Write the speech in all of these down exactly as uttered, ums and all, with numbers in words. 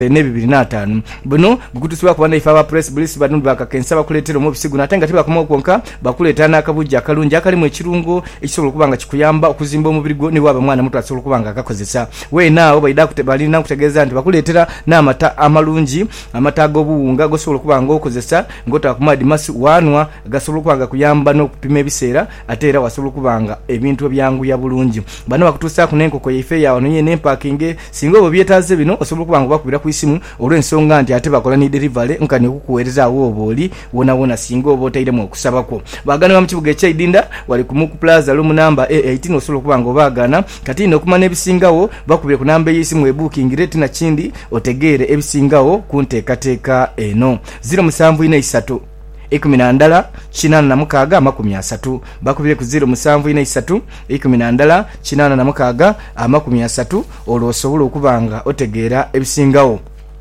ne bibiri na ataano buno gukutusibwa kubanda ifa aba press release bantu bakakensa bakuletera mu bisigu natenga tiba kumokonka bakuleta nakabujja akalungi akalimu ekirungo ekisobola kubanga kikuyamba okuzimba omubiri gwo ni waba mwana muto asobola kubanga akakozesa we naawo baida kutebalina kutegeeza nti bakuletera n'amata amalungi amata agobuwunga gosobola kubanga okozesa ngota kumadi masi wanwa gasobola kubanga kuyamba n'okupima ebiseera ate era wasobola kubanga ebintu ebyangu ya bulungi bano bakutusa ku nenkoko yife yawo niye ne parking singa obo byetaze bino osobola kubanga bakubira ku isimu olw'ensonga nti ate bakola ni delivery nkani okukuweereza awo oboli wona wona singa obo otayiremu okusabako bagana ba mu kibuga eky'Idinda wali ku Muku Plaza room number A eighteen osobola kubanga obagana kati n'okumana ebisingawo bakubire ku namba y'isimu e booking rate na kindi otegeere ebisingawo kunteekateeka eno zero musanvu ina isatu ikumi na ndala kinana na mukaaga amakumi asatu bakubire ku zero musanvu ina isatu ikumi na ndala kinana na mukaaga amakumi asatu olwo osobola okubanga otegeera ebisingawo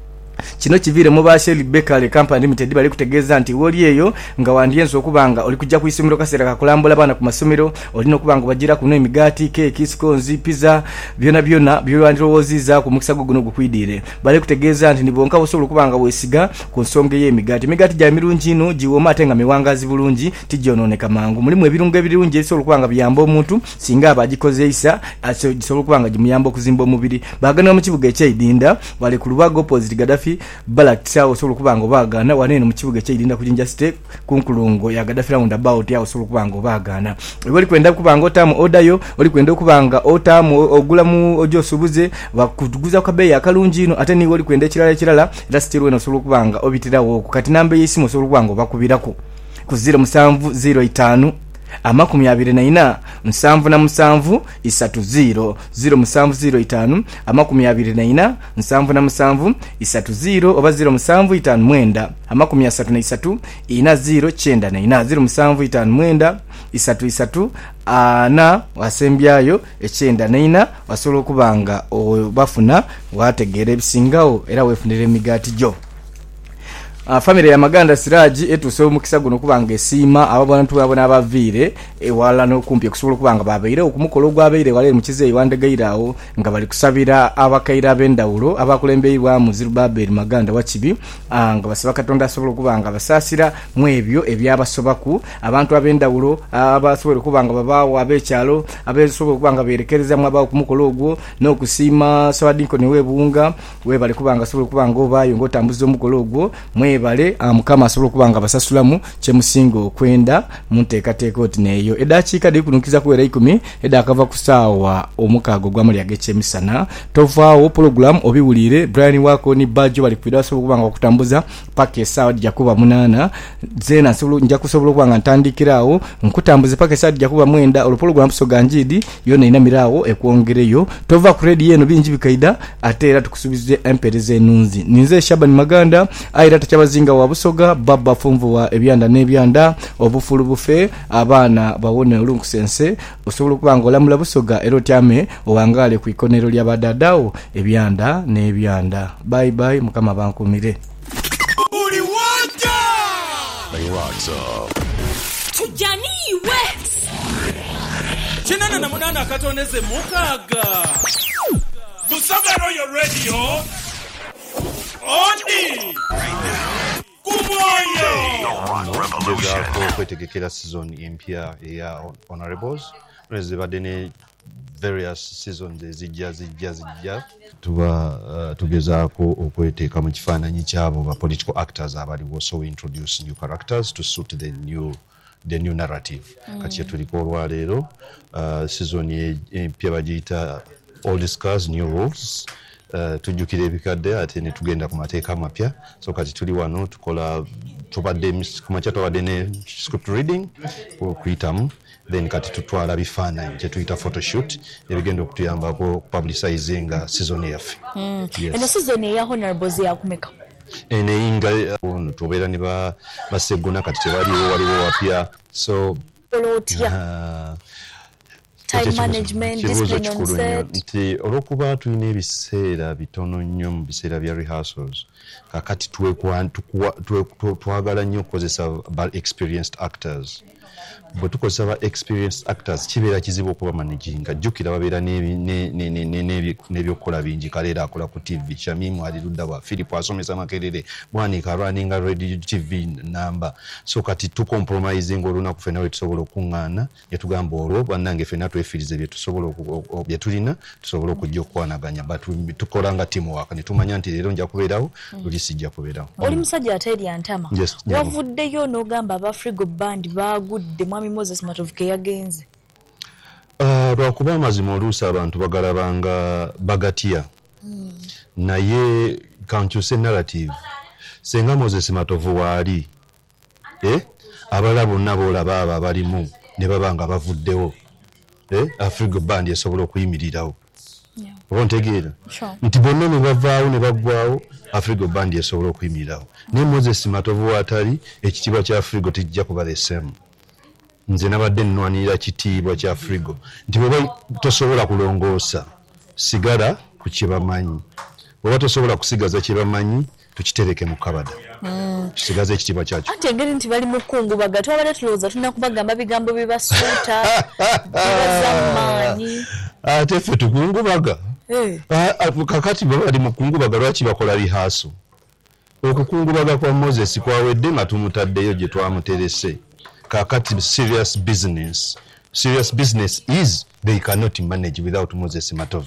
kino kivire mu Basheli Bakery Company Limited bali kutegeeza nti woli eyo nga wandiyenzo okubanga oli kujja ku isomero kaseera kakulambula bana ku masomero olina okubanga bagira kuno emigati cake scones pizza byona byona bywandirowoziza ku mukisa guno gukwidire bali kutegeeza nti nibonka osobola okubanga wesiga ku nsonga y'emigati emigati gya mirungi ino giwoma atenga miwangazi bulungi tijononeka mangu mulimu ebirungo ebirungi ebisobola okubanga biyamba omuntu singa abagikozeisa asobola okubanga gimuyamba okuzimba omubiri bagana mu kibuga eky'Idinda bali ku Lubago opposite Gaddafi Balak Tsawo osobola kubanga obagana wanene mu kibuga eky'Idinda ku Jinja State kunkulungo ya Gaddafi roundabout ya osobola kubanga obagana oli kwenda kubanga otamu odayo oli kwenda kubanga otamu ogulamu ojosubuze bakutuguza kwa bei akalungi ino ate ni oli kwenda ekirala ekirala era still wena osobola kubanga obitirawo kati namba y'isimu osobola kubanga bakubirako ku zero musanvu zero itaano amakumi abiri na ina nsanvu na musanvu isatu zero zero musanvu zero itaano amakumi abiri na ina nsanvu na musanvu isatu zero oba zero musanvu itaano mwenda amakumi asatu na isatu ina zero chenda na ina zero musanvu itaano mwenda isatu isatu ana wasembyayo echenda na ina wasobola okubanga bafuna wategeera ebisingawo era wefunire emigati jo. Uh, family ya Maganda Siraji etuse omukisa guno kubanga esima ababantu abona abavire ewala n'okumpi okusobola kubanga babeire okumukolo gwabeire wale mukize iwandegairawo nga bali kusabira abakaira b'endawulo abakulembeibwa mu Zirubabel Maganda wachibi uh, nga basaba Katonda asobola kubanga basasira mu ebyo ebyabasobaku abantu ab'endawulo abasobola kubanga babawo abekyalo abesobola kubanga berekereza mu abawo kumukolo ogwo n'okusima Sawadinko ne webunga we bali kubanga asobola kubanga obayo ngotambuza omukolo ogwo bale amukama asobola kubanga basasulamu kyemusingo kwenda munteekateeka oti neeyo edakiika dikunukiza kuwera ikumi edakava kusaawa omukaago gwa muli ag'ekyemisana tovaawo program obiwulire Brian wako ni Bajo bali kwida asobola kubanga okutambuza paka esaawa dijja kuba munaana zena nja kusobola kubanga ntandikiraawo nkutambuze paka esaawa dijja kuba mwenda oluprogramu soganjidi yona inamiraawo ekwongereyo tova ku redio eno bingi bikaida ate era tukusubize empereze enunzi ninze Shaban Maganda aira tachabazinga wa Busoga baba fumvu wa ebyanda n'ebyanda obufulu bufe abaana bawone olunkusense osobola kubanga olamula Busoga ero tyame owangale ku ikonero lya badadawo ebyanda n'ebyanda bye bye mukama bankumire uli wanja Bayroxa tujaniwe chinana na munana akatoneze mukaga Busoga Royal Radio Oni Kumoyo kwetegekera season empya ya Honorables mwezi badene various seasons zijja zijja zijja tuba uh, tugezaako okweteeka mu kifaananyi kyabo ba political actors abaliwo, so we introduce new characters to suit the new the new narrative. mm. Kati tuliko olwaleero uh, season empya bagiyita old scars new rules. Uh, tujukire ebikadde ate ne tugenda ku mateeka amapya, so kati tuli wano tukola tubadde kumakya tubadde ne script reading okuyitamu, then kati tutwala bifaananyi kye tuyita photoshoot ebigenda okutuyambako publicizinga season yaffe. mm. yes. Eno season eya Honorables yakumeka eneyinga uh, tubeera ne baseguna kati tebaliwo waliwo wapya, so olotya uh, time management, discipline on set. Nti olwokuba tulina ebiseera bitono nnyo mu biseera bya rehearsals kakati twagala nnyo okukozesa ba experienced actors. Bwe tukozesa ba experienced actors kibeera kizibu okuba managinga. Jjukira babeera n'ebyokukola bingi. Kaleera akola ku T V, Shamimu ali ludda wa Philip asomesa Makerere, Bwanika running a radio T V number. So kati tucompromising olunaku ffenna we tusobola okuŋŋaana ne tugamba olwo bannange ffenna twefirize bye tusobola bye tulina tusobola okujja okwanaganya tukola nga teamwork ne tumanya nti leero nja kubeerawo luli sijja kubeerawo. Oli musajja ateri antama. Wavuddeyo n'ogamba aba Frigo Band baagudde Mwami Moses Matovuke yagenze. Uh, lwakuba amazima oluusi abantu bagalabanga bagatya. Mm. Naye kankyuse narrative. Senga Moses Matovu waali. Eh? Abala bonna boolaba abo abalimu ne babanga bavuddewo. Eh? Afrigo Band esobola okuyimirirawo. Yeah. Oba ntegeera? Sure. Nti bonna ne bavaawo ne baggwawo Afrigo Band esobola okuyimirirawo. Ne Moses Matovu atali ekitiibwa kya Afrigo tijja kuba the same. Nze nabadde nnwanirira kitiibwa kya Frigo nti bwe tosobola kulongoosa sigala ku kyebamanyi, bwe tosobola kusigaza kyebamanyi tukitereke mu kabada. Mm. Tusigaze ekitiibwa kyakyo. Ate engeri nti bali mu kungubaga twabadde tulowooza tulina kubagamba bigambo bibasuuta bibazammaanyi. Ate ffe tukungubaga. Hey. Kakati bwe bali mu kungubaga lwaki bakola lihaaso? Okukungubaga kwa Moses kwawedde nga tumutaddeyo gye twamuterese. Kakati serious business. Serious business is they cannot manage without Moses Matovu.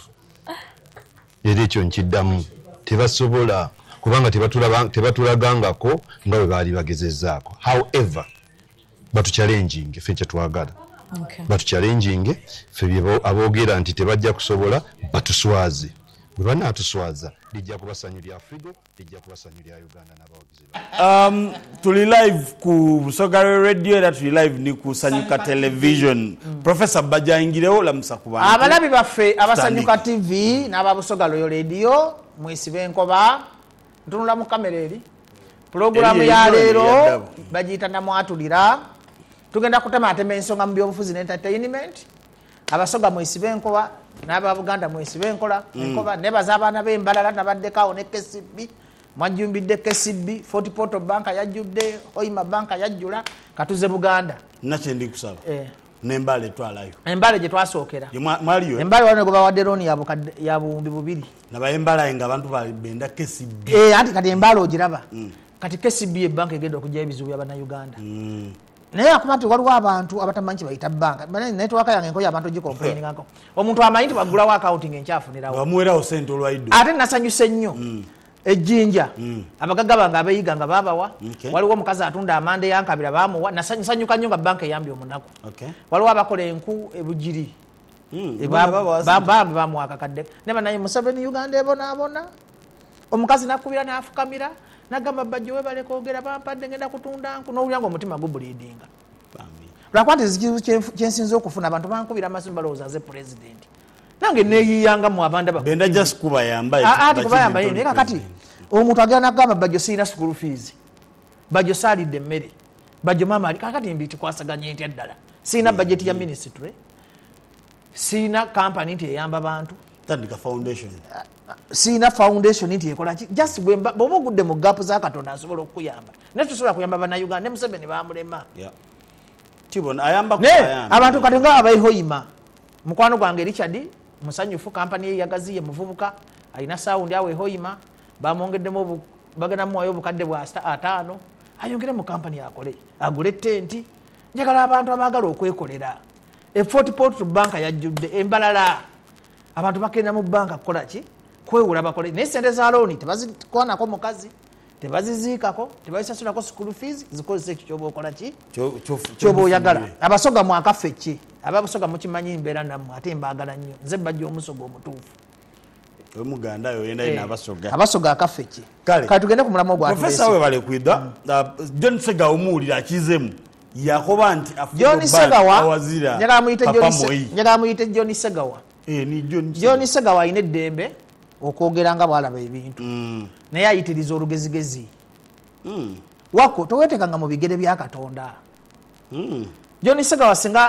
Era ekyo nkiddamu tebasobola kubanga tebatulagangako nga bwe baali bagezezzaako. However, batu challenging ffe kye twagala. Okay. Batu challenging ffe aboogera nti tebajja kusobola batuswaze. Bwe banaatuswaza lijja kubasanyulya Afrigo, lijja kubasanyulya Uganda n'abawagizi. Um, tuli live ku Busogalo Radio era tuli live ni ku Sanyuka Television. Mm. Professor Bajayingirewo lamusa ku bantu. Abalabi baffe abasanyuka T V n'aba Busogalo Radio mwesibe enkoba ntunula mu kamera eri. Programu ya leero bagiyita namwatulira. Tugenda kutema atema ensonga mu byobufuzi n'entertainment. Abasoga mwesibe enkoba n'aba Buganda mwesibe enkola enkoba nebaza abaana b'embalala nabaddekawo ne K C B mwajumbidde K C B forty Porto Bank yajjudde Hoima Bank yajjula katuze Buganda nache ndi kusaba eh nembale twalayo embale je twasookera mwaliyo embale wane goba wadde roni yabo ya bumbi bubiri naba embala nga abantu bali benda K C B eh ati kati embale ogiraba mm. Kati K C B bank egenda okujja ebizibu y'abana Uganda mm. Naye akumati waliwo abantu abatamanyi bayita banka bane network yange nko y'abantu gicomplaining ako omuntu amanyi ti bagula wa accounting enchafunirawo bamuwerawo sente olwaido ate nasanyuse nnyo mm. Ejjinja mm. Abagaga bange abeyiga nga babawa okay. Waliwo omukazi atunda amande yankabira bamuwa nasanyuka nnyo nga banka eyambye omunaku okay. Waliwo abakola enku ebujiri mm. e baba bamuwa akakadde ne banaye Museveni Uganda ebonaabona omukazi nakubira n'afukamira nagamba bajjo we bale koogera bampadde ngenda kutunda nku n'olyango omutima gubulidinga bambi lwakwante zikizu kyensinza okufuna abantu bankubira amasimba balowooza ze president nange neeyiyanga mu abanda ba benda just kuba yambaye ati kuba yambaye ne kakati omuntu agenda nagamba bajjo sina school fees bajjo salidde mmere bajjo mama ali kakati mbiti kwasaganya ntya ddala sina yeah, budget ya ministry sina company nti eyamba abantu tandika foundation sina foundation nti ekola just bwemba bobo gudde mu gap za Katonda asobola okuyamba ne tusobola kuyamba bana Uganda ne Museveni bamulema yeah tibon ayamba ku ayamba abantu katenga abayihoyima mukwano gwange Richard musanyufu company yagaziye muvubuka alina sound awe hoyima bamongeddemu bagana mu ayo bukadde bwa atano ayongere mu company akole agule tenti njagala abantu abagala okwekolera e forty Porto Bank yajjudde embalala abantu bakenda mu banka kola ki kwewula bakole ne sente za loan tebazikwana ko mukazi tebaziziikako tebazisasula ko school fees zikozese ekyobo okola ki kyobo oyagala abasoga mu akaffe ki abasoga mu kimanyi mbeera nammwe ate mbagala nnyo nze bajja omusoga omutuufu omuganda yo yenda ina abasoga abasoga akaffe ki kale tugende ku mulamu gwa professor we bale kwida John Sega omuulira akizemu yakoba nti John Segawa njagala muyite John njagala muyite John Segawa eh ni John John Segawa ine dembe okwogera nga bwalaba ebintu mm. Naye ayitiriza olugezigezi mm. Wako towetekanga mu bigere bya Katonda mm. John Segawa singa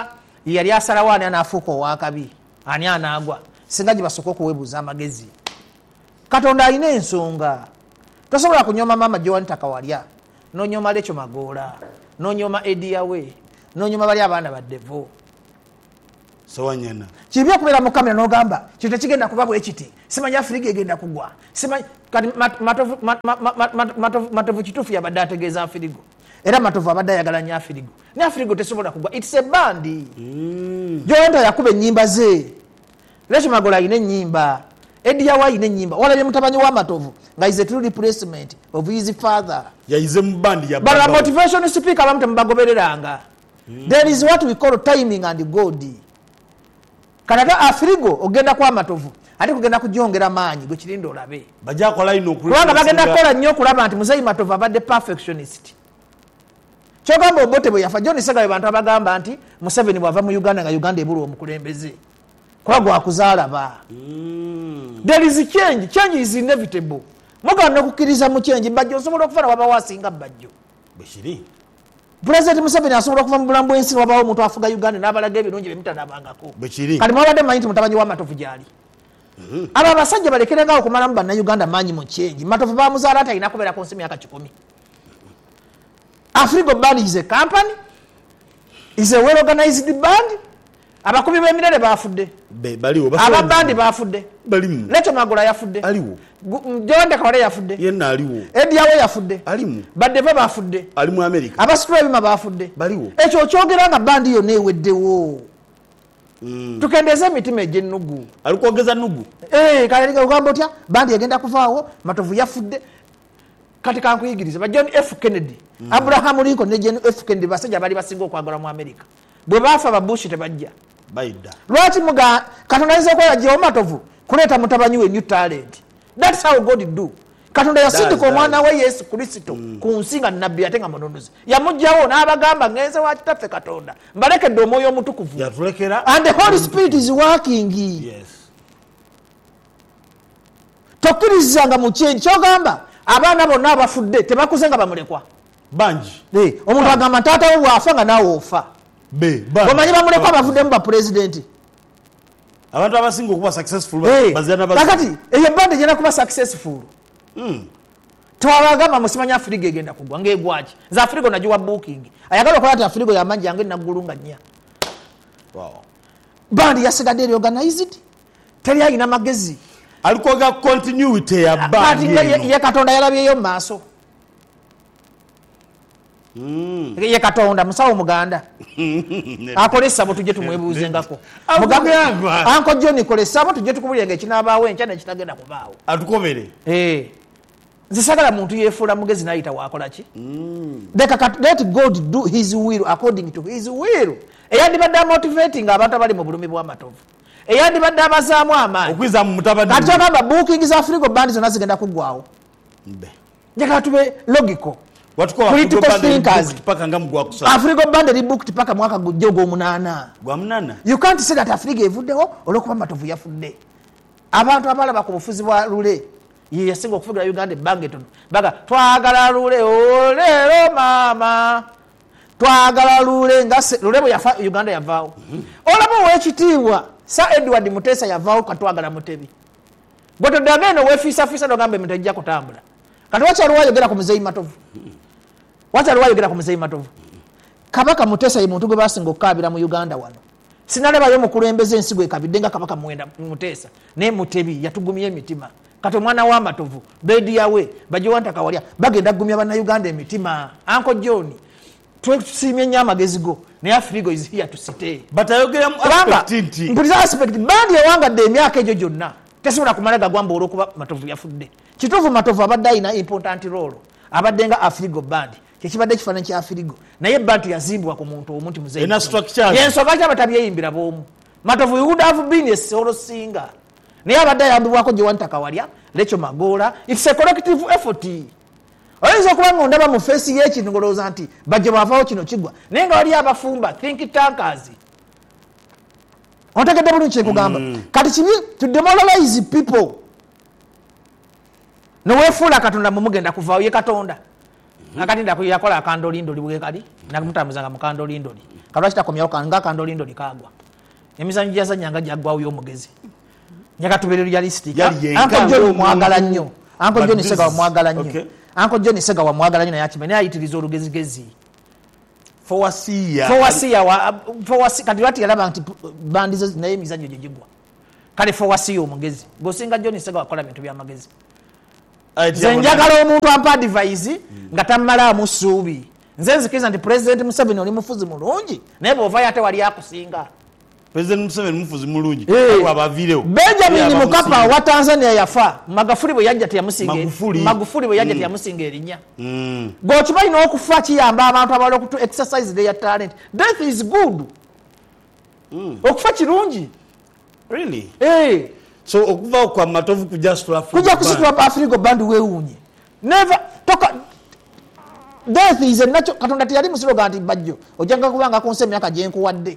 yali asalawo ani anaafuuka owakabi ani anaagwa singa gye basooka okuweebuuza amagezi. Katonda alina ensonga. Tosobola kunyoma maama Joan Takawalya nonyoma Lecho Magoola nonyoma Ediawe nonyoma bali abaana baddevo sowanyana kibi okubeera mu kamera n'ogamba kintu kigenda kuba bwe kiti simanyi Africa egenda kugwa simanyi kati matovu matovu kituufu yabadde ategeeza Africa era matovu abadde ayagala nnyo Africa ne Africa tesobola kugwa it's a band mm. Joan yakuba ennyimba ze Lecho Magoola ayina ennyimba Ediawe ayina ennyimba walabye mutabanyi wa matovu nga is a true replacement of his father yayize mu band ya but a motivation speaker abamu temubagobereranga mm. There is what we call timing and God. Kanata Afrigo ogenda kwa matovu ate kugenda kujongera maanyi gwe kirindo olabe bajja kola ino ku kubanga bagenda kola nnyo okulaba nti muzeyi matovu abadde perfectionist. Kyogamba Obote bwe yafa John Ssegayo bantu abagamba nti Museveni bwava mu Uganda nga Uganda ebulwa omukulembeze kuba gwakuzaala ba mm. There is a change. Change is inevitable. Muganda okukkiriza mu change bajjo osobola okufuna waba wasinga bajjo beshiri President Museveni asobola okuva mu bulambo ensi wabawo omuntu afuga Uganda n'abalaga ebirungi bye mutanabangako beshiri kati mwabadde manyi nti mutabanyi wa matovu gyali mm-hmm. Abo abasajja balekerengawo okumalamu bannayuganda maanyi mu change matovu bamuzaala ate alina kubeera ku nsi myaka kikumi. Afrigo Band is a company, is a well organized band. Abakubi b'emirere bafudde baliwo ababandi bafudde balimu Lecho Magoola yafudde aliwo Joan Takawalya yafudde yenna aliwo Ediawe yafudde alimu baddevo bafudde ali mu America abasitula ebima bafudde baliwo ekyo kyogera nga bandi yonna eweddewo mm. Tukendeze emitima egy'ennugu alikwogeza nnugu eh kale ogamba otya bandi egenda kuvaawo matovu yafudde kati kankuyigiriza ba John F Kennedy mm. Abraham Lincoln ne John F Kennedy basajja bali basinga okwagala mu America bwe bafa ba Bush tebajja baida lwaki muga Katonda ayinza okukola gye omatovu kuleeta mutabanyi we new talent. That's how God do. Katonda yasindika omwana we Yesu Kristo mm. ku nsi nga nnabbi ate nga munonozi yamugjawo n'abagamba ngenze wa kitaffe Katonda mbalekedde omwoyo omutukuvu yatulekera and the Holy Spirit is working. Yes. Tokkirizanga mu kyenyi kyogamba abaana bonna abafudde tebakuze nga bamulekwa banji eh omuntu agamba taata we bwafa nga naawe ofa be bamanyi bamulekwa bavuddemu ba president abantu abasinga okuba successful bazana bazana kakati eyo bande jena kuba successful mm. Twabagamba musimanya Africa egenda kugwa ngegwaki za Africa najuwa booking ayagala kola ati Africa yamanji yange nagulunga nya wow bandi yasigadde organized teri ayina magezi alikoga continuity ya bandi ati ye Katonda yalabyeyo maaso Mm. Ye Katonda musawo muganda akolesa bo tujje tumwebuuze ngako mugamba anko John kolesa bo tujje tukubulyenga ekinabaawo enkya ne kitagenda kubaawo atukobere eh zisagala muntu yefuula mugezi nayita wakola ki mm. Let God do his will according to his will eyandibadde motivating abantu abali mu bulumi bwa matovu eyandibadde abazaamu amaanyi okwiza mu mutabadde kati agamba booking za Africa band zonna zigenda kuggwawo mbe njagala tube logical watuko Africa thinkers paka ngamu gwa kusala Africa band ri booked paka mwaka gujjo go munana gwa munana you can't say that Africa evuddeho olokuba matovu yafudde abantu abalaba ku bufuzi bwa lule ye yasinga okufugira Uganda bange tono baga twagala lule olero mama twagala lule ngase lule bwe yafa Uganda yavaawo mm -hmm. Olabo wekitiibwa Sir Edward Mutesa yavaawo katwagala mutebi boto dageno wefisa fisa nogambe mtajja kutambula kati wacha ruwayo gera ku muzeyi matovu wacha ruwayo gera ku muzeyi matovu Kabaka Mutesa ye muntu gwe basinga okukabira mu Uganda wano sinaleba yo mukulembeze ensigo ekabiddenga Kabaka Mwenda Mutesa ne mutebi yatugumye emitima kati omwana wa matovu bedi yawe bajiwanta kawalya bagenda gumya bana Uganda emitima Uncle John tusimye nyama gezigo ne Africa is here to stay but ayogera mu aspect mpulira aspect bandi yawanga de emyaka ejo jonna tesobola kumalaga gwamba olwokuba matovu yafudde kituvu matovu abadde ayina important role abadde nga Afrigo band kyekibadde kifaananyi kya Afrigo naye bantu yazimbibwa ku muntu omuntu muzeyi ena structure yensoga kyaba tabyeyimbira bomu matovu would have been a solo singer naye abadde ayambibwako Joan Takawalya Lecho Magoola it's a collective effort oyinza okuba nga ondaba mu feesi y'ekintu ngolowooza nti bajje baavaawo kino kigwa naye nga wali abafumba think tankers ontegedde bulungi kyekugamba mm. Kati kibi to demoralize people nowefuula Katonda mumugenda kuvaawo ye Katonda mm -hmm. Nakati ndakuyakola akandolindoli bwe kali nakumutambuzanga mu kandolindoli kalwaki takomyawo kanga kandolindo likagwa emizanyo gyazanyanga jaggwawo y'omugezi nyaga tubeere realistic Uncle John mwagala nnyo Uncle John Sega mwagala nnyo Uncle John Sega wa mwagala nnyo naye akimanya ayitiriza olugezigezi fowasiya fowasiya wa fowasi kati lwati yalaba nti bandi naye emizanyo gye gigwa kale fowasiya omugezi gosinga John Sega wakola bintu by'amagezi nze njagala omuntu ampa advice nga tammalaamu ssuubi nze nzikiriza nti President Museveni oli mufuzi mulungi naye bw'ovaayo ate wali akusinga President Museveni mufuzi mulungi abavirewo Benjamin Mkapa wa Tanzania yafa Magufuli bwe yajja teyamusinga Magufuli bwe yajja teyamusinga erinnya gokimanyi n'okufa kiyamba abantu abala okutu exercise their talent death is good okufa kirungi really eh so okuva kwa matovu kuja South Africa kuja kusitwa Africa band weunye never toka death is a natural katonda tiyali musiro ganti bajjo ojanga kubanga konse myaka jenku wadde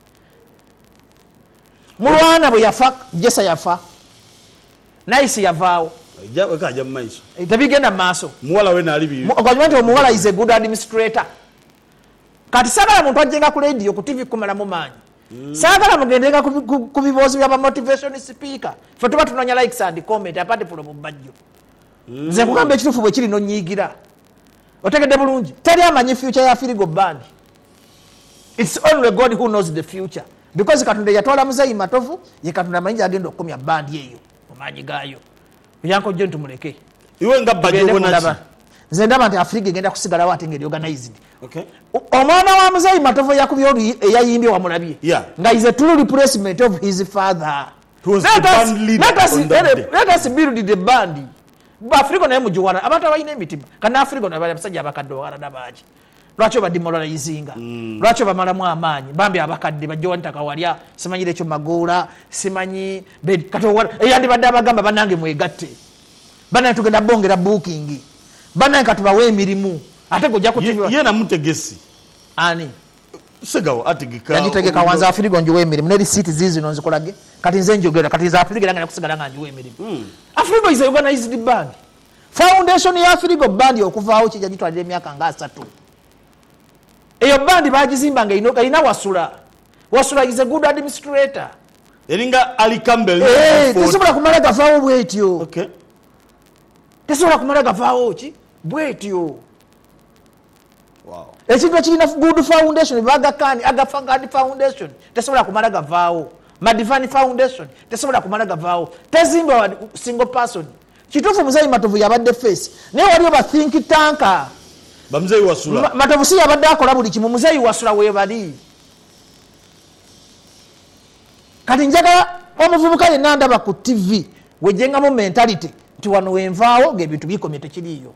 mulwana bwe yafa Jessa yafa Nice yavaawo jawe kaja maiso tabigenda maaso muwala we nali bi ogwajumante omuwala is a good administrator kati sagala muntu ajenga ku radio ku T V kumala mu manyi mm. sagala mugendeka ku bibozi bya motivation speaker fe tuba tunonya likes and comment apart from bajjo mm. nze kugamba ekitufu bwe kiri no nyigira otegede bulungi teri amanyi future ya Afirigo band it's only God who knows the future because katonda yatwala muzayi matovu ye katonda manyi agenda okumya band yeyo omanyi gayo yanko je ntumuleke iwe nga bajjo bona nze ndaba nti Africa egenda kusigala wate ngeri organized okay omwana wa muzayi matovu yakubyo eyayimbye wa mulabye yeah. nga is a true replacement of his father was the band leader let us, let us build the band ba Africa naye mujuwana abantu abayina emitima kana Africa nabali abasajja abakadde wala dabaji lwacho badimoralizinga mm. lwacho bamalamu amaanyi bambi abakadde bajjo ntaka walya simanyire ekyo magoola simanyi kato wala eyandi badde abagamba banange mwegatte bana tugenda bongera booking bana katubawe emirimu ate gojja kutibiwa ye na mutegesi ani segawo atigika yagitegeka wanza Afirigo njuwe emirimu ne receipt zizi nonzikolage kati nze njogera kati za Afirigo langa kusigala nga njuwe emirimu mm. Afirigo is a organized band foundation ya Afirigo band okuvaawo kijja gitwalira emyaka nga asatu eyo bandi bagizimba nga inoka ina wasula wasula is a good administrator eringa Ali Campbell eh tesobola kumala gavaawo bwetyo okay tesobola kumala gavaawo ki bwetyo wow ekintu kirina good foundation baga kani aga fangadi foundation tesobola kumala gavaawo Madivani foundation tesobola kumala gavaawo tezimba single person kitufu muzayi matovu yabadde face naye waliyo ba think tanker bamzeyi wasula Ma, matabusi yabadde akola buli kimu muzeyi wasula webali kati njagala omuvubuka yenna ndaba ku T V wejengamu mentality nti wano wenvaawo ng'ebintu bikomye tekiriiyo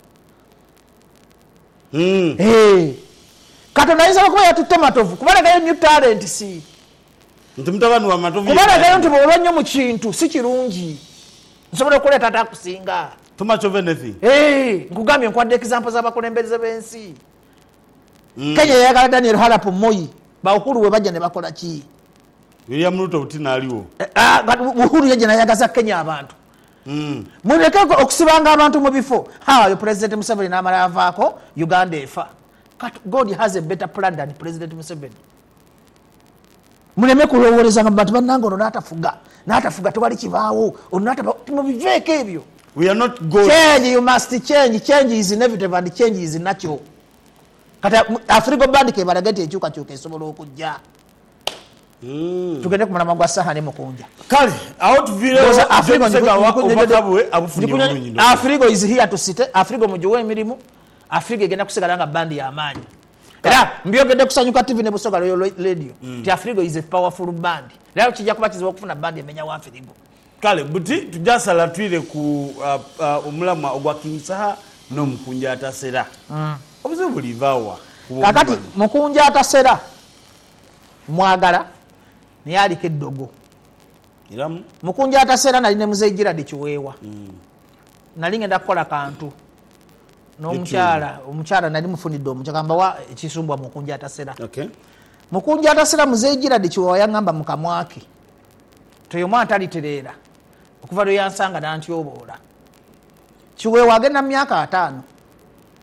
mm. hey. katonda ayinza okuba yatutte matovu kubalagayo new talent si nti mutabani wa matovu kubalagayo nti bw'oba nnyo mu kintu si kirungi nsobola okuleeta ate akusinga too much of anything eh nkugambye nkwadde example z'abakulembeze b'ensi mm. Kenya yayagala Daniel Arap Moi bawukulu we bajja ne bakola ki William Ruto butina aliwo ah Uhuru yajja nayagaza Kenya abantu mm. muleke okusibanga abantu mu bifo ha yo President Museveni n'amala avaako Uganda efa God has a better plan than President Museveni muleme kulowooleza nga bantu bannange ono n'atafuga n'atafuga tewali kibaawo ono n'ataba mubiveeko ebyo. We are not good. Change, you must change. Change is inevitable and change is natural. Kata Afrigo band ke baragati echuka chuka esobola okujja. Mm. Tugende kumala magwa sahane mukunja. Kale, out video Afrigo sega wako bakabwe abufunye bulungi. Afrigo is here to sit. Afrigo mujuwe emirimu. Afrigo egenda kusigala nga band ya amaanyi. Era mbyogedde kusanyuka T V ne busoga Royal Radio. Mm. Ti Afrigo is a powerful band. Leo kijja kuba kizibu okufuna band emenya wa Afrigo. Kale buti tujasala twire ku uh, uh, omulama ogwa Kinsaha no mukunja atasera. Mm. Obuzibu bulivawa. Kakati mukunja atasera mwagala ni yali keddogo. Iramu mukunja atasera nali ne muzeejira de kiweewa. Mm. Nali ngenda kukola kantu. No mukyala, omukyala nali mufunidde omukyagamba wa ekisumbwa mukunja atasera. Okay. Mukunja atasera muzeejira de kiweewa yangamba mukamwaki. Toyoma ataliterera. Okuva lwe yansanga nantyoboola. Kiweewa agenda myaka ataano.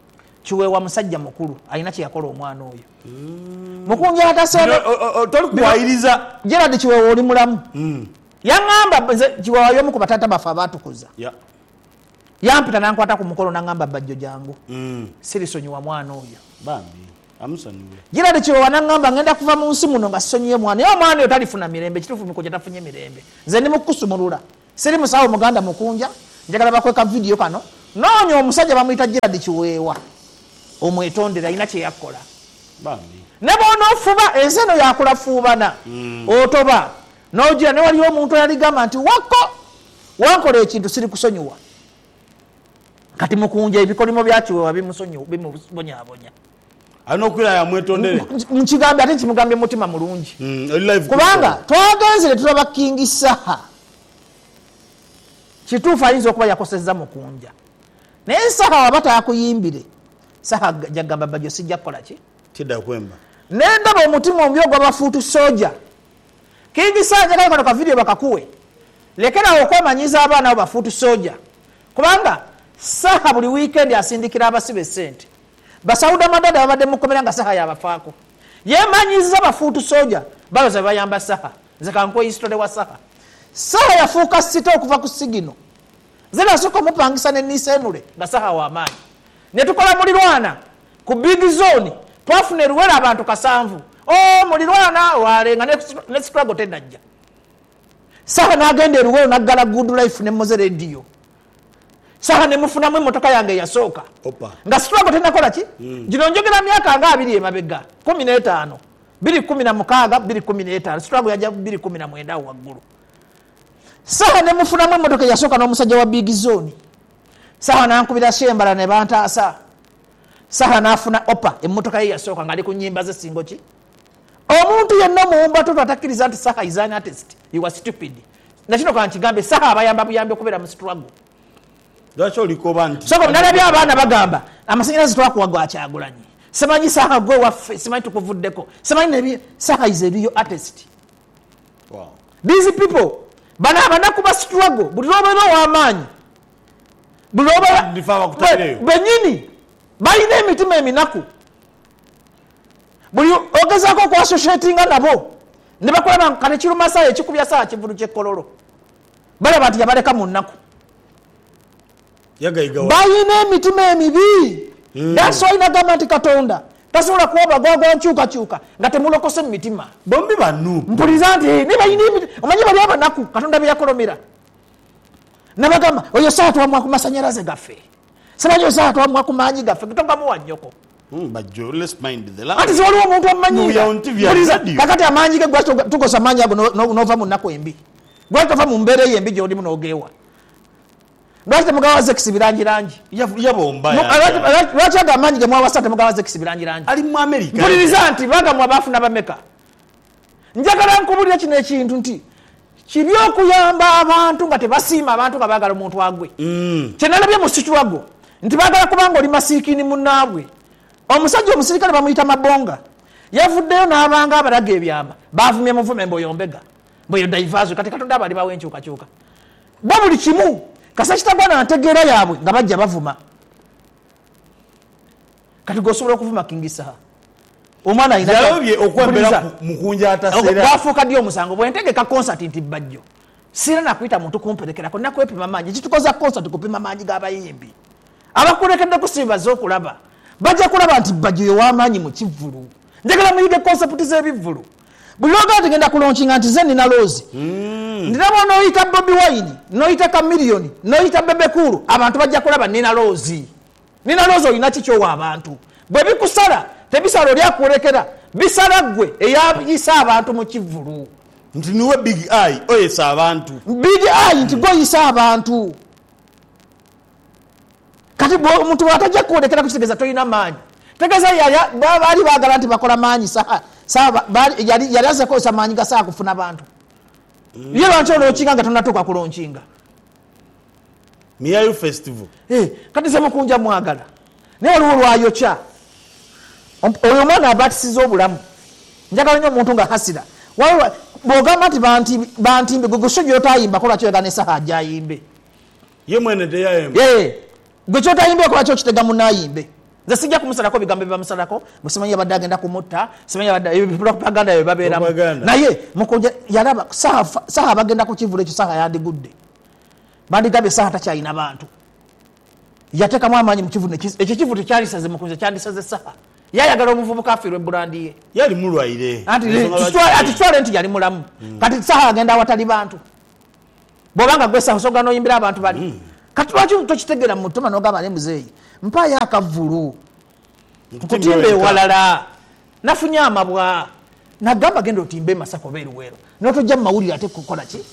Kiweewa musajja mukulu alina kye yakola omwana oyo Mukunja atasebe tolikuwayiriza Gerard Kiweewa oli mulamu yaŋŋamba Kiweewa y'omu ku bataata baffe abaatukuza yampita nankwata ku mukolo naŋŋamba bajjo jangu sirisonyiwa mwana oyo bambi amusonyiwe Gerard Kiweewa naŋŋamba ngenda kuva mu nsi muno nga sisonyiye mwana naye omwana oyo talifuna mirembe kituufu Mukunja tafunye mirembe nze ndi mukusumulula siri musawo muganda Mukunja njagala bakweka vidiyo kano noonya omusajja bamuyita Gerard Kiweewa omwetondera alina kye yakola bambi ne bw'onoofuba ensi eno yakulafuubana otoba n'ogira ne waliwo omuntu eyaligamba nti wako wankola ekintu siri kusonyiwa kati Mukunja ebikolimo bya Kiweewa bimubonyaabonya alina okwira yamwetondere nkigambe ate nkimugambye mutima mulungi kubanga twagenzere tulaba King Saha kituufu ayinza okuba yakosezza Mukunja naye Saha waba taakuyimbire Saha jagamba bajjo sijja kukola ki kidda kwemba nendaba omutima omubi ogw'abafuutu soja King Saha njagala kano ka vidiyo bakakuwe lekera okwemanyiza abaana abo bafuutu soja kubanga Saha buli weekend asindikira abasibe sente basawuda madada babadde mukomera nga Saha yabafaako yemanyiza bafuutu soja baloza bayamba Saha nze kankwe history wa Saha Saha yafuuka sita okuva ku sigino zena asooka mupangisa ne nisenule nga Saha w'amaanyi ne tukola mulirwana ku big zone twafuna eruwera abantu kasanvu oh mulirwana walenga ne struggle tennajja Saha n'agenda eruwero naggala good life ne moze radio Saha ne mufunamu emmotoka yange yasooka nga struggle tennakola ki gino njogera myaka nga abiri emabega kumi n'etaano biri kumi na mukaaga biri kumi n'etaano struggle yajja biri kumi na mwenda waggulu Saha ne mufunamu emmotoka yasooka n'omusajja wa big zone Saha nankubira Shembala ne bantaasa Saha nafuna opa emmotoka ye yasooka nga ali ku nnyimba ze singo ki omuntu yenna muwumba toto atakkiriza nti Saha is an artist you were stupid nakino kankigambe Saha abayamba buyambi okubeera mu struggle lwaki olikoba nti soko nalabya abaana bagamba amasanyalaze twakuwa gwa Kyagulanyi simanyi Saha gwe waffe simanyi tukuvuddeko simanyi nebi Saha is a real artist wow these people bana abanaku ba struggle buli lwobeera w'amaanyi buli lwobeera benyini balina emitima eminaku buli ogezaako okuassociatinga nabo ne bakola kane kiruma Saha ekikubya Saha kivulu kyekkololo balaba nti yabaleka mu nnaku balina emitima emibi that's why nagamba nti Katonda tasobola kuwaba gwagwa nkyukakyuka nga temulokose mu mitima bombi bannu mpuliriza nti ne balina omanyi bali abanaku Katonda bye yakolomera nabagamba oyo Saha twamwa ku masanyalaze gaffe simanyi Saha twamwa ku maanyi gaffe togamuwa nnyoko bajjo let's mind the land ati waliwo omuntu amanyi kakati amaanyi ge gwaki tukosa amaanyi ago nova mu nnaku embi gwaki tova mu mbeera ey'embi gy'olimu n'ogeewa lwaki temugawaze ekisibirangirangi yabomba lwaki aga amaanyi ge mwawasa temugawaze ekisibirangirangi ali mu America mpuliriza nti bagamu abaafuna bameka njagala nkubulira kino ekintu nti kibi okuyamba abantu nga tebasiima abantu nga baagala omuntu agwe kyenalabye mu struggle nti baagala kubanga oli masiikini munnaabwe omusajja omusirikale bamuyita Mabonga yavuddeyo n'abanga abalaga ebyama baavumye muvume mboyombega mboyo daivazo kati Katonda abali bawe enkyukakyuka bo buli kimu kasa kitagwana ntegeera yaabwe nga bajja bavuma kati gosobola okuvuma King Saha omwana ayinabye okwembera Mukunja ataseera bafuuka ddi omusango bwentegeka concert nti bajjo sira nakuyita muntu kumperekerako nakwepima maanyi kitukoza concert kupima maanyi g'abayimbi abakulekedde kusibaza okulaba bajja kulaba nti bajjo yow'amaanyi mu kivvulu njagala muyige concept z'ebivvulu buli lwogaa tegenda kulonkinga nti ze nina loozi ndinabo n'oyita Bobi Wine n'oyita Chameleone n'oyita Bebe Cool abantu bajja kulaba nina loozi nina loozi olina kikyowa abantu bwe bikusala tebisala oli akwolekera bisala ggwe eyayisa abantu mu kivvulu nti niwe big eye oyesa abantu big eye nti gwoyisa abantu kati omuntu bwatajja kwolekera kukitegeza toyina maanyi tegeza baali baagala nti bakola maanyi Saha yali aze kozesa maanyi ga Saha kufuna abantu ye lwaki olonkinga nga tonatuuka kulonkinga Miayu festival kati se Mukunja mwagala naye waliwo lwayokya oyo omwana abatisiza obulamu njagala nnyo omuntu nga hasira bw'ogamba nti bantimbe gwe gwe gy'otayimbako lwaki oyagala ne Saha ajja ayimbe ye mwene teyayemba gwe kyotayimbe ko lwaki okitega munayimbe nze sijja kumusalako bigambo bibamusalako musimanyi yabadde agenda kumutta simanyi yabadde propaganda yo babeeramu naye mukunja yalaba saha bagenda ku kivulo ekyo saha yandigudde bandigambye saha takyalina bantu yateekamu amaanyi mu kivulo ekyo kivulo tekyalisaze mukunja kyandisaze saha yayagala omuvubuka afiirwe bulandi ye yali mulwaire ati twale nti yali mulamu kati saha agenda awatali bantu bw'obanga gwe saha osoga n'oyimbira abantu bali kati lwaki tokitegeera mu mutima n'ogamba ne muzeeyi mpaayo akavulu nkutimba ewalala nafunye amabwa nagamba genda otimba emasaka oba eruweero notojja mu mawulire ate kukola ki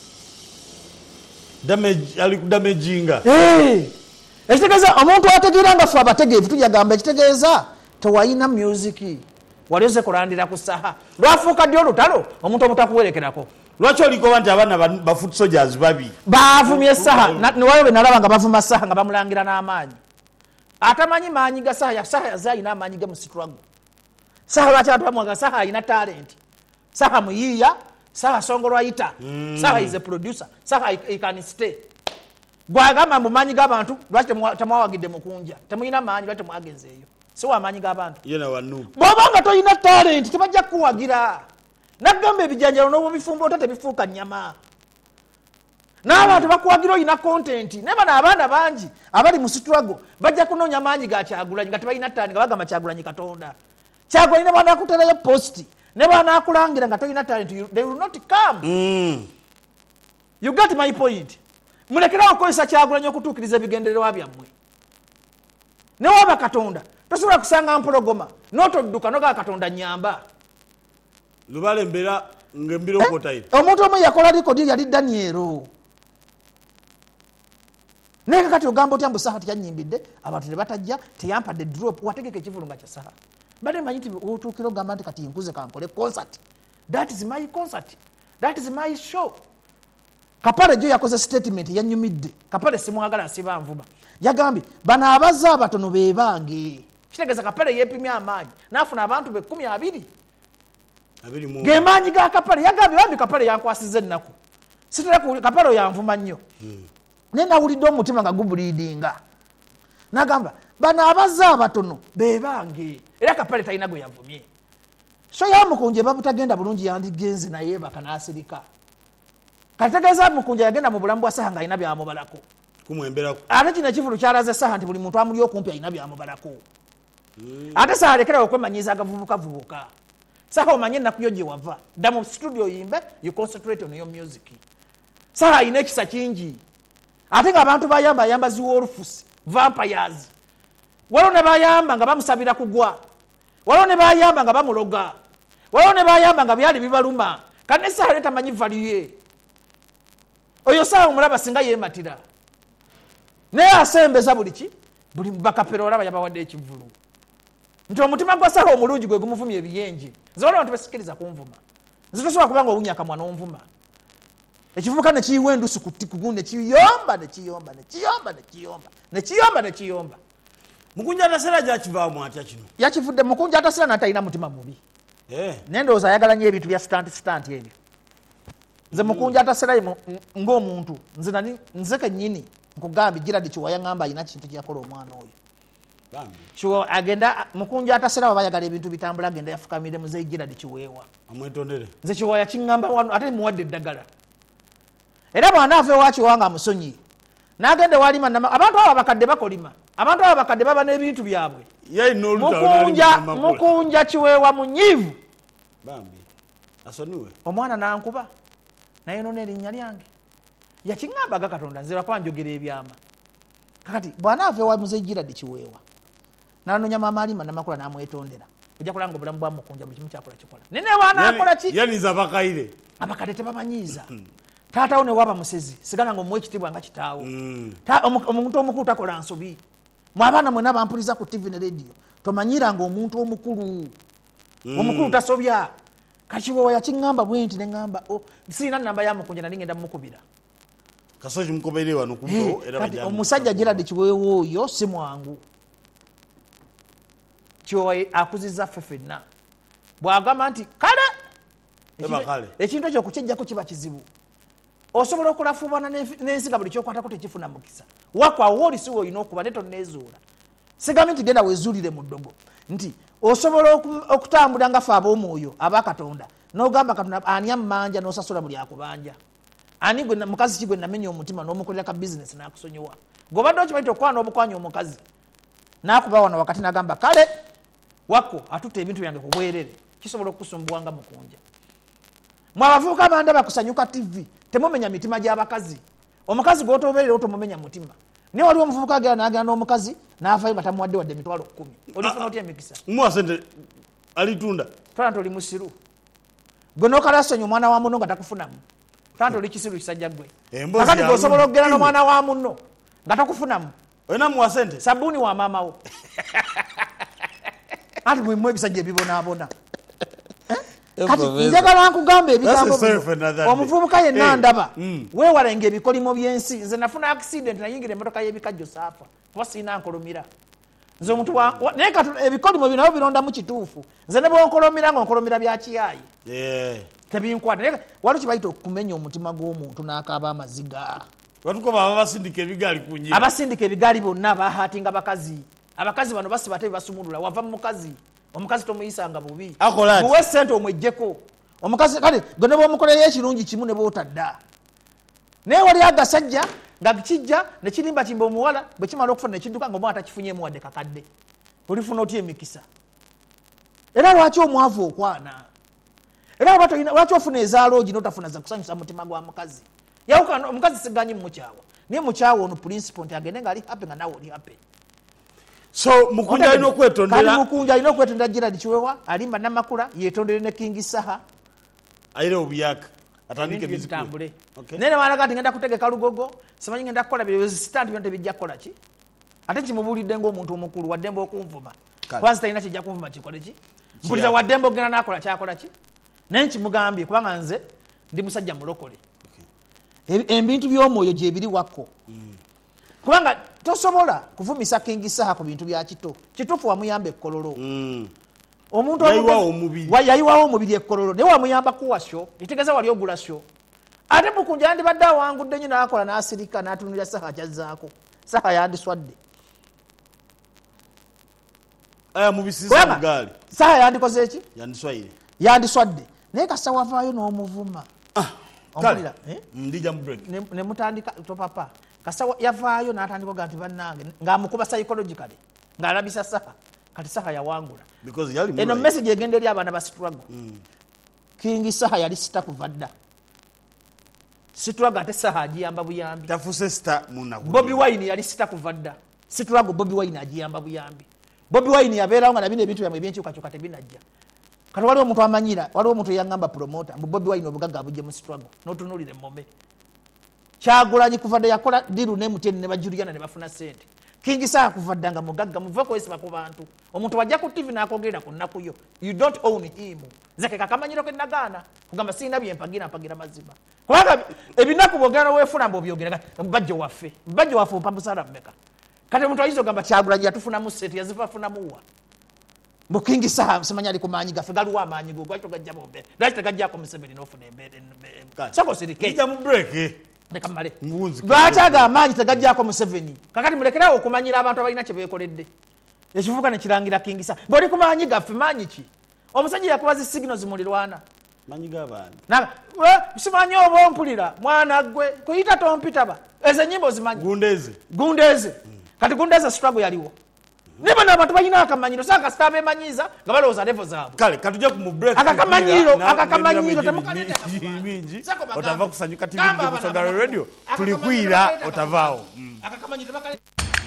ali kudamaginga ekitegeeza omuntu ategeera nga fe abategeevu tujagamba ekitegeeza tewayina musiki wali oze kulandira ku saha lwafuuka ddi olutalo omuntu omutakuwerekerako lwaki olikoba nti abaana ba foot soldiers babi bavumye saha niwayo benalaba nga bavuma saha nga bamulangira n'amaanyi atamanyi maanyi ga saha saha yazayina amaanyi ga musitwago saha lwaki abantu bamwaga saha ayina talenti saha muyiiya saha songolwayita mm. saha is a producer saha he can stay gwagamba mu maanyi g'abantu lwaki temwawagidde mukunja temuyina maanyi lwaki temwagenzeeyo si wa maanyi g'abantu bw'obanga toyina talenti tebajja kuwagira nagamba ebijanjalo n'obubifumbo ota tebifuuka nnyama n'abantu bakuwagira oyina kontenti naye bano abaana bangi abali mu struggle bajja kunoonya maanyi ga Kyagulanyi nga tebalina talenti nga bagamba Kyagulanyi katonda Kyagulanyi ne banaakuterayo posti ne banaakulangira nga tolina talenti they will not come mm. you got my point mulekerawo okukozesa Kyagulanyi okutuukiriza ebigendererwa byammwe ne waba katonda tosobola kusanga mpologoma n'otodduka nogaa katonda nyamba lubale mbera ngembira okotaire omuntu omu yakola likodi yali Danielo naye kakati ogamba otya mbu saha tekyanyimbidde abantu ne batajja teyampadde drop wategeka ekivulu nga kya saha badde manyi nti otuukira ogamba nti kati nkuze kankole concert that is my concert that is my show Kapale jo yakoze statement yanyumidde Kapale simwagala asiba nvuba yagambye bano abazze abatono be bange kitegeeza Kapale yeepimya amaanyi naafuna abantu be kkumi abiri gemaanyi ga Kapale yagambye bambi Kapale yankwasiza ennaku sitera Kapale yanvuma nnyo hmm. naye nawulidde omutima nga gubuliidinga nagamba bano abazze abatono be bange era Kapale talina gwe yavumye so yamukunja babutagenda bulungi yandigenze naye bakanaasirika kategeeza mukunja yagenda mu bulamu bwa saha nga alina byamubalako kumwemberako ate kino ekivulu kyalaze saha nti buli muntu amuli okumpi alina byamubalako hmm. ate saha alekerawo okwemanyiiza agavubukavubuka saha omanye ennaku yo gye wava dda mu studio yimbe you concentrate on your music saha alina ekisa kingi ate nga abantu bayamba ayamba ziwolfusi vampires waliwo ne bayamba nga bamusabira kugwa waliwo ne bayamba nga bamuloga waliwo ne bayamba nga byali bibaluma kane saha letamanyi valiye oyo saha omulaba singa yeematira naye asembeza buli ki buli bakapero olaba yabawadde ekivulu nti omutima gwa saha omulungi gwe gumuvumya ebiyenje nze waliwo abantu basikiriza kunvuma nze tosobola kubanga owunya akamwa n'onvuma ekivubuka nekiyiwa endusi kugu nekiyomba nekiyomba nekiyomba nekiyomba nekiyomba nekiyomba mukunja atasera gyakivaamu atya kino yakivudde mukunja atasera natalina mutima mubi eh. nendowooza ayagala nyo ebintu bya stanti stanti ebyo nze mukunja ataserayo ng'omuntu nze nani nze kennyini nkugambye Girard Kiwa yaŋŋamba alina kintu kyakola omwana oyo Kiwa agenda mukunja ataserawo bayagala ebintu bitambula agenda yafukamire muzeeyi Girard Kiweewa amwetondere nze Kiwa yakiŋŋamba wano ate muwadde eddagala era bw'anaava ewa Kiwa nga musonyi n'agenda walima abantu abo abakadde bakolima abantu abo abakadde baba n'ebintu byabwe mukunja mukunja Kiweewa munyiivu bambi asoniwe omwana nankuba naye nona erinnya lyange yakiŋŋambaga katonda nze lwakuba njogera ebyama kakati bw'anaava ewa muzeeyi Girard Kiweewa n'anoonya maama alima namakula n'amwetondera ojja kulanga obulamu bwa mukunja buli kimu kyakola kikola nene waanaakola ki yaniza abakaire abakadde tebamanyiiza taatawo ne waba musezi sigala nga omuwa ekitiibwa nga kitaawo omuntu omukulu takola nsobi mu abaana mwena bampuliza ku tivi ne radio tomanyiranga omuntu omukulu omukulu tasobya Kakiweewa yakiŋŋamba bwe nti ne ŋŋamba sirina nnamba ya mukunja nali ngenda mukubira kasozi mukobere wano kumpo era bajja omusajja Girard Kiweewa oyo si mwangu Kiweewa akuzizza ffe ffenna bw'agamba nti kale ekintu ekyo okukijjako kiba kizibu osobola okulafuubana n'ensiga buli kyokwatako tekifuna mukisa wakwawo oli siwe olina okuba ne tonneezuula sigamye nti genda wezuulire mu ddogo nti osobola okutambula nga fe ab'omwoyo abakatonda n'ogamba katonda ani ammanja n'osasula buli akubanja ani gwe mukazi ki gwe namenya omutima n'omukolera ka bizinesi n'akusonyiwa g'obadde okimanyi okwana obukwanya omukazi n'akuba wano wakati n'agamba kale wako atutta ebintu byange ku bwerere kisobola okukusumbuwanga mukunja mwe abavubuka bandaba kusanyuka tv temumenya mitima gy'abakazi omukazi gw'otobeerera otomumenya mutima naye waliwo omuvubuka agera n'agera n'omukazi n'afaayo nga tamuwadde wadde emitwalo kkumi olifuna otya emikisa muwa sente alitunda tola nti oli musiru gwe n'okalasonyi omwana wa munno nga takufunamu tola nti oli kisiru kisajja gwe kakati gweosobola okugera n'omwana wa munno nga takufunamu olina muwa sente sabbuuni wa maamawo anti mwimu ebisajja ebibonaabona kati njagala nkugamba ebigambo omuvubuka yenna ndaba weewalenga ebikolimo by'ensi nze nafuna accident nayingira emmotoka y'ebikajjo saafa kuba siina nkolomira nze omuntu naye kati ebikolimo byo nabo bironda mu kituufu nze ne bwonkolomira nga onkolomira bya kiyayi tebinkwata naye waliwo kibayita okumenya omutima gw'omuntu n'akaaba amaziga batukoba abasindika ebigaali ku nnyina abasindika ebigaali bonna bahatinga bakazi abakazi bano basiba ate bibasumulula wava mu mukazi omukazi tomuyisanga bubi muwe sente omwejjeko omukazi kale gwe ne bwomukolera ekirungi kimu ne bootadda naye wali agasajja nga kijja ne kirimba kimba omuwala bwe kimala okufuna nekidduka nga omwana takifunyemu wadde kakadde olifuna otya emikisa era lwaki omwavu okwana era lwaki ofuna ezaaloogi n'otafuna za kusanyusa mutima gwa mukazi yawuka omukazi siganyi mumukyawa naye mukyawa ono principle nti agende nga ali happy nga nawe oli happy so mukunja alina okwetondera kali mukunja alina okwetondera Gerald Kiwewa alimba namakula yetondere ne King Saha ayire obuyaka atandike miziki tambule nene wana kati ngenda kutegeka lugogo simanyi ngenda kukola byo stand byonte bijja kola ki ate kimubulidde ngo omuntu omukulu waddembo okunvuma kwanza talina kijja kunvuma kikole ki mpulira waddembo gena nakola kyakola ki naye kimugambye kubanga nze ndi musajja mulokole ebintu by'omwoyo gye biri wakko kubanga tosobola kuvumisa King Saha ku bintu bya kito kitufu wamuyamba ekkololo omuntu yayiwawo omubiri ekkololo naye wamuyamba kuwa sho itegeeza wali ogula sho ate mukunja yandibadde awangudde nyo n'akola n'asirika n'atunulira Saha kyazzaako Saha yandiswadde Saha yandikoze eki yandiswadde naye kasa wavaayo n'omuvuma ne mutandika topapa kasa yavaayo n'atandika ga nti bannange ng'amukuba psychologically ng'alabisa Saha kati Saha yawangula eno message egenda eri abaana ba struggle King Saha yali sita kuva dda struggle ate Saha agiyamba buyambi tafuse sita munaku Bobi Wine yali sita kuva dda struggle Bobi Wine agiyamba buyambi Bobi Wine yabeerawo nga nabino ebintu byamwe ebyenkyukakyuka tebinajja kati waliwo omuntu amanyira waliwo omuntu eyangamba promoter mbu Bobi Wine obugagga abujje mu struggle n'otunulire mmome Kyagulanyi kuva dda yakola diru ne Muteni ne Bajuliana ne bafuna sente King Saha kuva dda nga mugagga muva kwesiba ku bantu omuntu wajja ku T V n'akogerera ku nnaku yo you don't own him zeke kakamanyiro ke nagaana kugamba sina bye mpagira mpagira mazima kubanga ebinaku bogera weefuna mbo byogera mbajjo waffe mbajjo waffe mpambusala mmeka kati omuntu ayizo gamba Kyagulanyi yatufuna mu sente yazifa funa muwa mbo King Saha semanya ali kumanyi gafe galuwa amanyi go gwacho gajja bombe laki tagajjako Museveni n'ofuna embere sako sirike ija mu break nekamale lwachaga amanyi tagajjako Museveni kakati mulekerawo okumanyira abantu abalina kye beekoledde ekivuga ne kirangira King Saha boli kumanyi gafe manyi ki omusajja yakubaza signals mulirwana manyi gabana na simanyi obo mpulira mwana gwe kuyita tompitaba eze nyimbo zimanyi gundeze gundeze kati gundeze struggle yaliwo niba n'abantu balina akamanyiro saka stabe manyiza nga balowooza level zaabwe kale katujja ku mu break akakamanyiro akakamanyiro temukaleta mingi otava kusanyuka T V ku Sogara Radio tulikwira otavaawo akakamanyiro